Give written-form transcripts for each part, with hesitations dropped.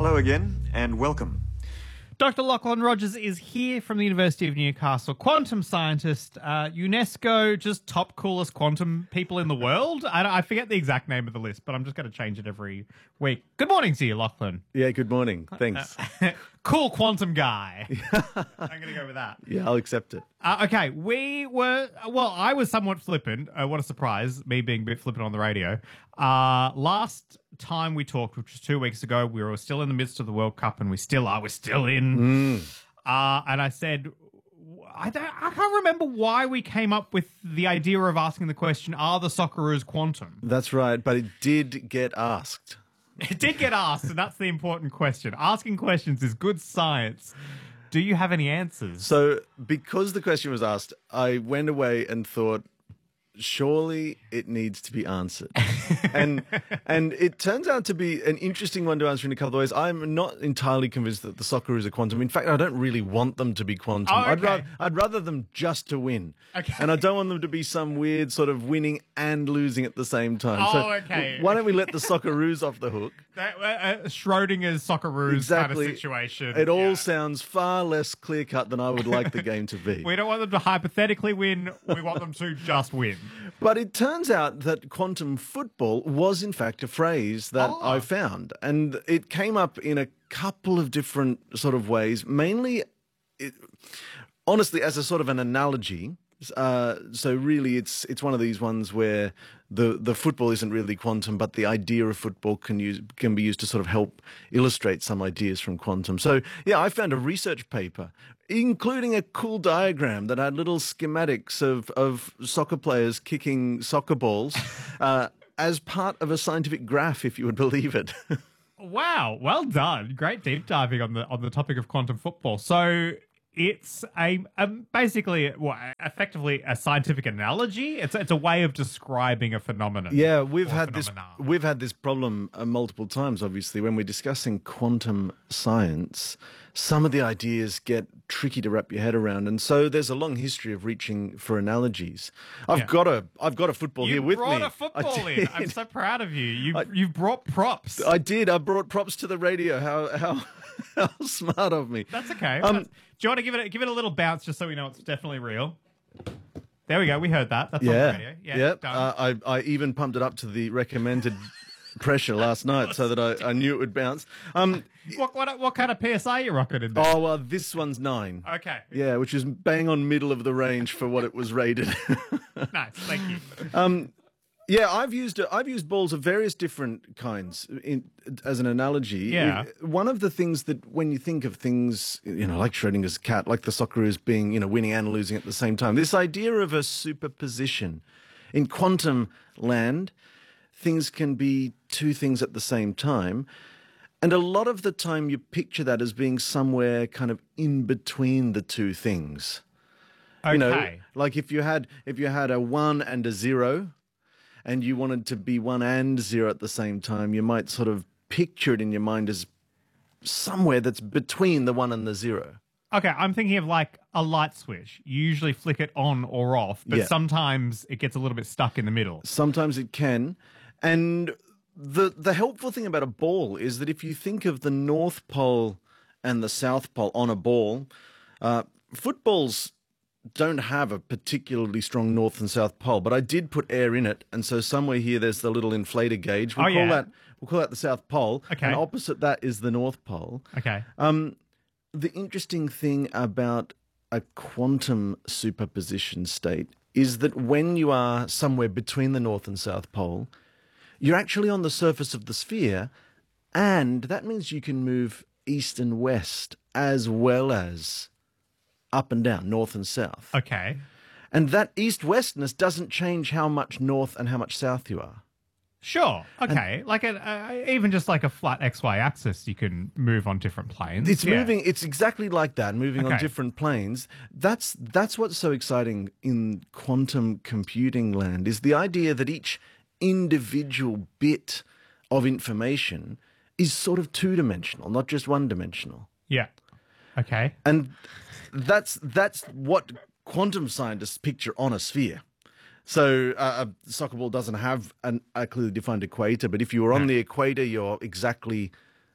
Hello again, and welcome. Dr. Lachlan Rogers is here from the University of Newcastle, quantum scientist, UNESCO, just top coolest quantum people in the world. I forget the exact name of the list, but I'm just going to change it every week. Good morning to you, Lachlan. Yeah, good morning. Thanks. Cool quantum guy. I'm going to go with that. Yeah, I'll accept it. Okay, I was somewhat flippant. What a surprise, me being a bit flippant on the radio. Last time we talked, which was 2 weeks ago, we were still in the midst of the World Cup, and we still are. We're still in. And I said, I can't remember why we came up with the idea of asking the question, are the Socceroos quantum? That's right, but it did get asked. It did get asked, and that's the important question. Asking questions is good science. Do you have any answers? So, because the question was asked, I went away and thought, surely it needs to be answered. and it turns out to be an interesting one to answer in a couple of ways. I'm not entirely convinced that the Socceroos are quantum. In fact, I don't really want them to be quantum. Oh, okay. I'd rather them just to win. Okay. And I don't want them to be some weird sort of winning and losing at the same time. Okay. Why don't we let the Socceroos off the hook? Schrodinger's Socceroos kind of situation. It all sounds far less clear-cut than I would like the game to be. We don't want them to hypothetically win. We want them to just win. But it turns out that quantum football was, in fact, a phrase that I found. And it came up in a couple of different sort of ways, mainly, honestly, as a sort of an analogy. So really, it's one of these ones where the football isn't really quantum, but the idea of football can be used to sort of help illustrate some ideas from quantum. So yeah, I found a research paper, including a cool diagram that had little schematics of soccer players kicking soccer balls as part of a scientific graph, if you would believe it. Wow, well done. Great deep diving on the topic of quantum football. So it's basically effectively a scientific analogy. It's a way of describing a phenomenon. Yeah, we've had this problem multiple times. Obviously, when we're discussing quantum science, some of the ideas get tricky to wrap your head around, and so there's a long history of reaching for analogies. I've got a football here with me. You brought a football in. I'm so proud of you. You've brought props. I did. I brought props to the radio. How smart of me. That's okay. Do you want to give it a little bounce just so we know it's definitely real? There we go. We heard that. That's on the radio. Yeah. Done. I even pumped it up to the recommended pressure last night so that I knew it would bounce. What kind of PSI are you rocking in there? Oh, well, this one's 9. Okay. Yeah, which is bang on middle of the range for what it was rated. Nice. Thank you. Yeah, I've used balls of various different kinds as an analogy. Yeah. One of the things that when you think of things, like Schrodinger's cat, like the Socceroos being, winning and losing at the same time, this idea of a superposition. In quantum land, things can be two things at the same time. And a lot of the time you picture that as being somewhere kind of in between the two things. Okay. Like if you had a 1 and a 0, and you wanted to be 1 and 0 at the same time, you might sort of picture it in your mind as somewhere that's between the 1 and the 0. Okay, I'm thinking of like a light switch. You usually flick it on or off, but sometimes it gets a little bit stuck in the middle. Sometimes it can. And the helpful thing about a ball is that if you think of the North Pole and the South Pole on a ball, footballs don't have a particularly strong north and south pole, but I did put air in it, and so somewhere here there's the little inflator gauge. We'll call that the South Pole. Okay. And opposite that is the North Pole. Okay. The interesting thing about a quantum superposition state is that when you are somewhere between the North and South Pole, you're actually on the surface of the sphere, and that means you can move east and west as well as up and down, north and south. Okay. And that east-westness doesn't change how much north and how much south you are. Sure. Okay. Like even just like a flat XY axis, you can move on different planes. It's moving. It's exactly like that, moving on different planes. That's what's so exciting in quantum computing land, is the idea that each individual bit of information is sort of two-dimensional, not just one-dimensional. Yeah. Okay. And that's what quantum scientists picture on a sphere. So a soccer ball doesn't have a clearly defined equator, but if you were on the equator, you're exactly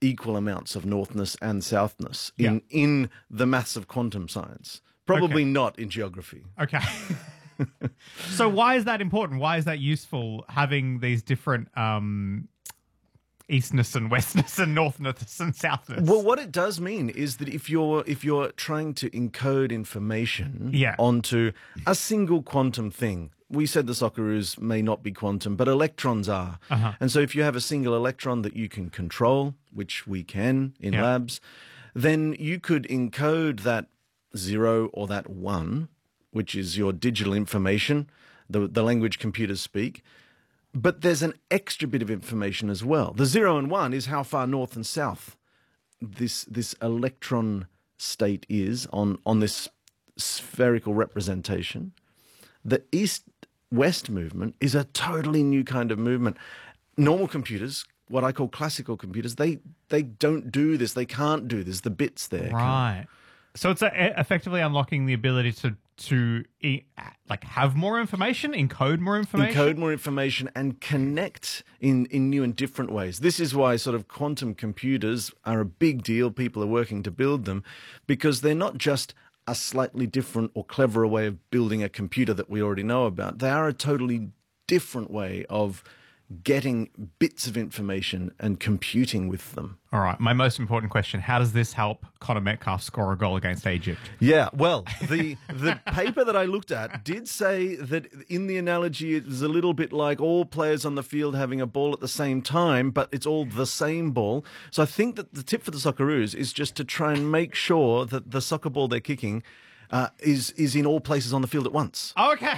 equal amounts of northness and southness in the maths of quantum science. Probably not in geography. Okay. So why is that important? Why is that useful, having these different eastness and westness and northness and southness? Well, what it does mean is that if you're trying to encode information onto a single quantum thing, we said the Socceroos may not be quantum, but electrons are. And so if you have a single electron that you can control, which we can in labs, then you could encode that 0 or that 1, which is your digital information, the language computers speak. But there's an extra bit of information as well. The 0 and 1 is how far north and south this electron state is on this spherical representation. The east-west movement is a totally new kind of movement. Normal computers, what I call classical computers, they don't do this. They can't do this. The bits there. Right. So it's effectively unlocking the ability to have more information, encode more information, and connect in new and different ways. This is why sort of quantum computers are a big deal. People are working to build them because they're not just a slightly different or cleverer way of building a computer that we already know about. They are a totally different way of getting bits of information and computing with them. All right. My most important question, how does this help Connor Metcalfe score a goal against Egypt? Yeah, well, the paper that I looked at did say that in the analogy it was a little bit like all players on the field having a ball at the same time, but it's all the same ball. So I think that the tip for the Socceroos is just to try and make sure that the soccer ball they're kicking is in all places on the field at once. Okay.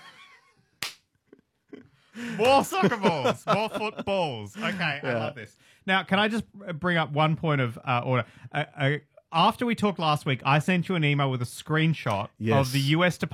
More soccer balls, more footballs. Okay, I love this. Now, can I just bring up one point of order? After we talked last week, I sent you an email with a screenshot of the US Department